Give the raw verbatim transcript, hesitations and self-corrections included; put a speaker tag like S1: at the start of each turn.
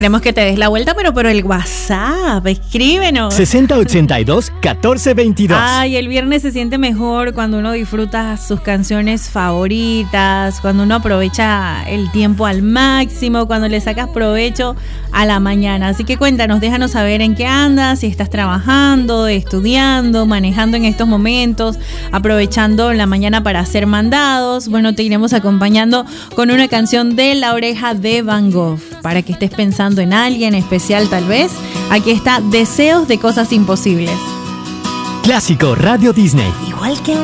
S1: Queremos que te des la vuelta, pero por el WhatsApp, escríbenos.
S2: sesenta ochenta y dos, catorce veintidós.
S1: Ay, el viernes se siente mejor cuando uno disfruta sus canciones favoritas, cuando uno aprovecha el tiempo al máximo, cuando le sacas provecho a la mañana. Así que cuéntanos, déjanos saber en qué andas, si estás trabajando, estudiando, manejando en estos momentos, aprovechando la mañana para hacer mandados. Bueno, te iremos acompañando con una canción de La Oreja de Van Gogh, para que estés pensando en alguien especial tal vez. Aquí está Deseos de Cosas Imposibles.
S2: Clásico Radio Disney.
S3: Igual que